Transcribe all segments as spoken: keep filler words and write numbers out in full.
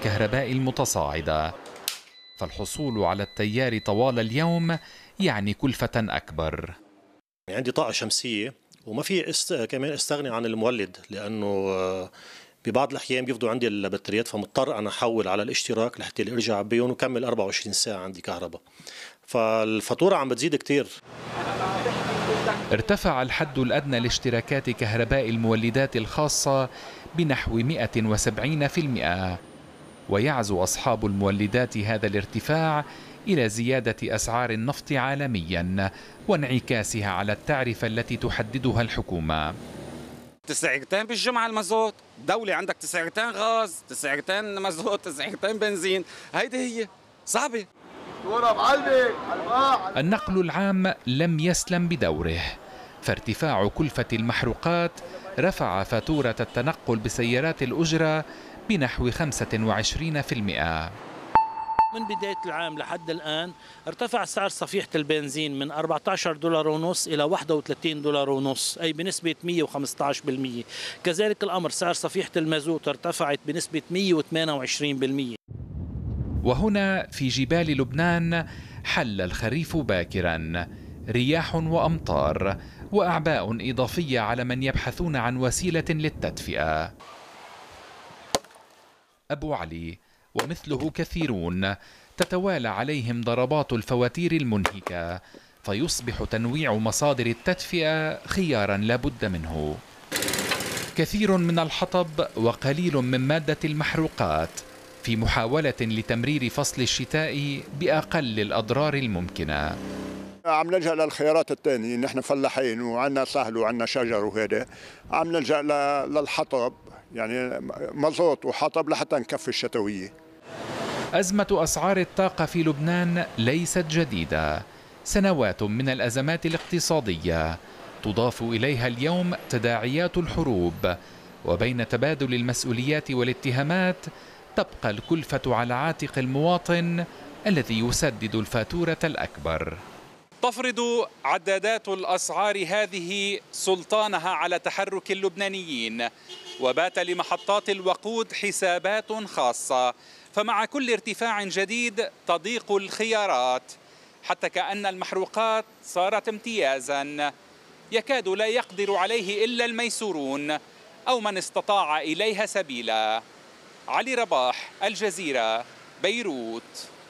الكهرباء المتصاعدة، فالحصول على التيار طوال اليوم يعني كلفة أكبر. عندي طاقة شمسية وما في است... كمان استغني عن المولد، لأنه ببعض الأحيان بيفضوا عندي البطاريات، فمضطر أنا أحول على الاشتراك لحتى أرجع بيهم وكمل أربعة وعشرين ساعة عندي كهرباء، فالفاتورة عم بتزيد كتير. ارتفع الحد الأدنى لاشتراكات كهرباء المولدات الخاصة بنحو مئة وسبعين بالمئة، ويعزو أصحاب المولدات هذا الارتفاع إلى زيادة أسعار النفط عالميا وانعكاسها على التعرفة التي تحددها الحكومة. تسعيرتين بالجمعة المازوت، دولة عندك تسعيرتين غاز، تسعيرتين مازوت، تسعيرتين بنزين، هيدي هي صعبة. النقل العام لم يسلم بدوره، فارتفاع كلفة المحروقات رفع فاتورة التنقل بسيارات الأجرة بنحو خمسة وعشرين بالمئة. من بداية العام لحد الآن ارتفع سعر صفيحة البنزين من أربعة عشر دولار ونص إلى واحد وثلاثين دولار ونص، أي بنسبة مئة وخمسة عشر بالمئة. كذلك الأمر سعر صفيحة المازوت ارتفعت بنسبة مئة وثمانية وعشرين بالمئة. وهنا في جبال لبنان حل الخريف باكرا، رياح وأمطار وأعباء إضافية على من يبحثون عن وسيلة للتدفئة. أبو علي ومثله كثيرون تتوالى عليهم ضربات الفواتير المنهكة، فيصبح تنويع مصادر التدفئة خيارا لا بد منه. كثير من الحطب وقليل من مادة المحروقات في محاولة لتمرير فصل الشتاء بأقل الأضرار الممكنة. عم نلجأ للخيارات الثانية، نحن فلاحين وعندنا سهل وعندنا شجر وهذا، عم نلجأ للحطب، يعني مازوت وحطب لحتى نكفي الشتوية. أزمة أسعار الطاقة في لبنان ليست جديدة، سنوات من الأزمات الاقتصادية تضاف إليها اليوم تداعيات الحروب، وبين تبادل المسؤوليات والاتهامات تبقى الكلفة على عاتق المواطن الذي يسدد الفاتورة الأكبر. تفرض عدادات الأسعار هذه سلطانها على تحرك اللبنانيين، وبات لمحطات الوقود حسابات خاصة، فمع كل ارتفاع جديد تضيق الخيارات، حتى كأن المحروقات صارت امتيازا يكاد لا يقدر عليه إلا الميسورون أو من استطاع إليها سبيلا. علي رباح، الجزيرة، بيروت.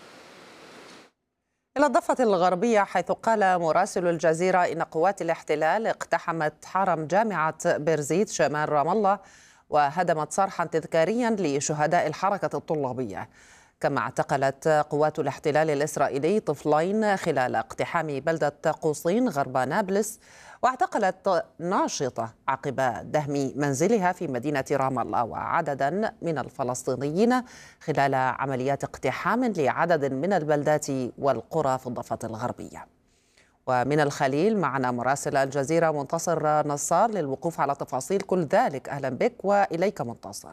إلى الضفة الغربية، حيث قال مراسل الجزيرة إن قوات الاحتلال اقتحمت حرم جامعة بيرزيت شمال رام الله وهدمت صرحا تذكاريا لشهداء الحركة الطلابية. كما اعتقلت قوات الاحتلال الإسرائيلي طفلين خلال اقتحام بلدة قوصين غرب نابلس، واعتقلت ناشطة عقب دهم منزلها في مدينة رام الله وعددا من الفلسطينيين خلال عمليات اقتحام لعدد من البلدات والقرى في الضفة الغربية. ومن الخليل معنا مراسل الجزيرة منتصر نصار للوقوف على تفاصيل كل ذلك. أهلا بك وإليك منتصر.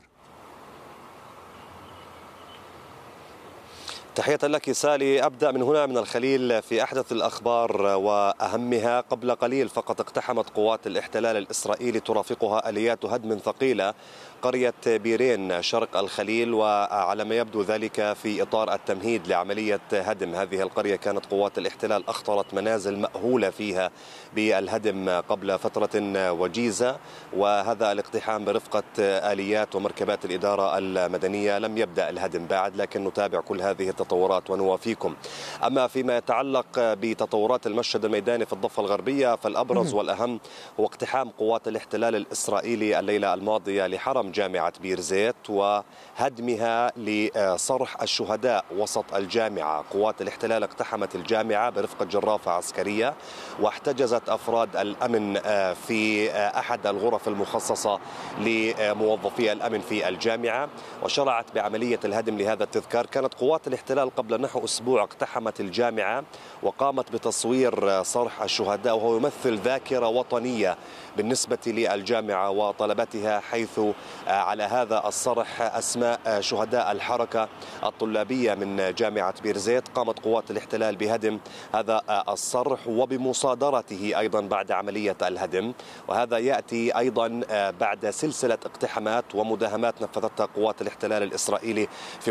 تحية لك سالي. أبدأ من هنا من الخليل في أحدث الأخبار وأهمها. قبل قليل فقط اقتحمت قوات الاحتلال الإسرائيلي ترافقها آليات هدم ثقيلة قرية بيرين شرق الخليل، وعلى ما يبدو ذلك في إطار التمهيد لعملية هدم هذه القرية. كانت قوات الاحتلال أخطرت منازل مأهولة فيها بالهدم قبل فترة وجيزة، وهذا الاقتحام برفقة آليات ومركبات الإدارة المدنية. لم يبدأ الهدم بعد، لكن نتابع كل هذه التطورات ونوافيكم. أما فيما يتعلق بتطورات المشهد الميداني في الضفة الغربية، فالأبرز والأهم هو اقتحام قوات الاحتلال الإسرائيلي الليلة الماضية لحرم جامعة بيرزيت وهدمها لصرح الشهداء وسط الجامعة. قوات الاحتلال اقتحمت الجامعة برفقة جرافة عسكرية، واحتجزت أفراد الأمن في أحد الغرف المخصصة لموظفي الأمن في الجامعة، وشرعت بعملية الهدم لهذا التذكار. كانت قوات الاحتلال قبل نحو أسبوع اقتحمت الجامعة وقامت بتصوير صرح الشهداء، وهو يمثل ذاكرة وطنية بالنسبة للجامعة وطلبتها، حيث على هذا الصرح أسماء شهداء الحركة الطلابية من جامعة بيرزيت. قامت قوات الاحتلال بهدم هذا الصرح وبمصادرته أيضا بعد عملية الهدم، وهذا يأتي أيضا بعد سلسلة اقتحامات ومداهمات نفذتها قوات الاحتلال الإسرائيلي في